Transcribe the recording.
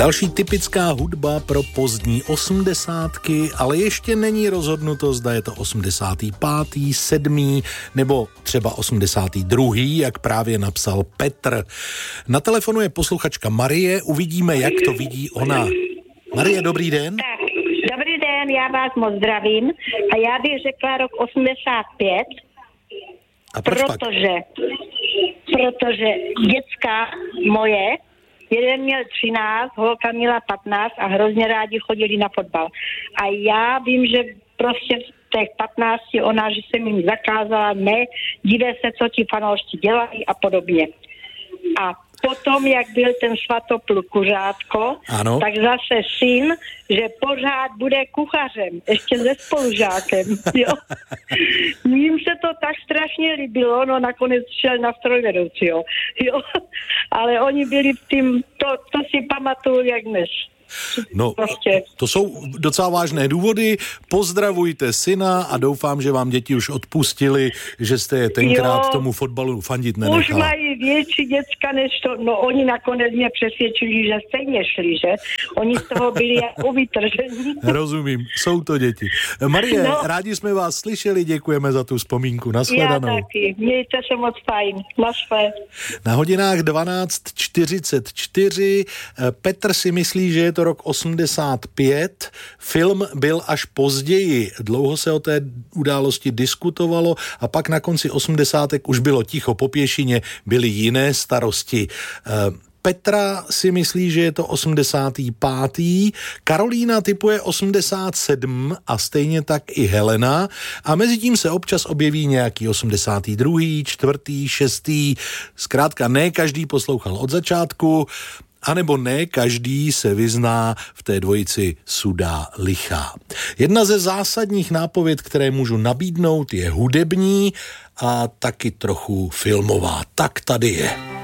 Další typická hudba pro pozdní 80ky, ale ještě není rozhodnuto, zda je to 85., 7. nebo třeba 82., jak právě napsal Petr. Na telefonu je posluchačka Marie, uvidíme, jak to vidí ona. Marie, dobrý den. Tak, dobrý den, já vás moc zdravím a já bych řekla rok 85, A proč pak? Protože děcka moje, jeden měl 13, holka měla 15 a hrozně rádi chodili na fotbal. A já vím, že prostě v těch 15 ona, že jsem jim zakázala, ne, dívej se, co ti fanoušci dělají a podobně. A potom, jak byl ten Svatopluk Kuřátko, ano, tak zase syn, že pořád bude kuchařem, ještě se spolužákem, jo. Jím se to tak strašně líbilo, no nakonec šel na strojvedoucí, jo. Ale oni byli v tím, to si pamatuju jak dnes. No, to jsou docela vážné důvody. Pozdravujte syna a doufám, že vám děti už odpustili, že jste je tenkrát tomu fotbalu fandit nenechala. Už mají větší děcka než to, no oni nakonec mě přesvědčili, že stejně šli, že? Oni z toho byli jako vytržení. Rozumím, jsou to děti. Marie, rádi jsme vás slyšeli, děkujeme za tu vzpomínku. Nashledanou. Já taky, mějte se moc fajn. Naschle. Na hodinách 12:44. Petr si myslí, že je to rok 85. Film byl až později. Dlouho se o té události diskutovalo a pak na konci 80. už bylo ticho po pěšině, byly jiné starosti. Petra si myslí, že je to 85. Karolína tipuje 87 a stejně tak i Helena. A mezi tím se občas objeví nějaký 82., 4., 6. Zkrátka ne každý poslouchal od začátku, anebo ne každý se vyzná v té dvojici sudá lichá. Jedna ze zásadních nápověd, které můžu nabídnout, je hudební a taky trochu filmová. Tak tady je.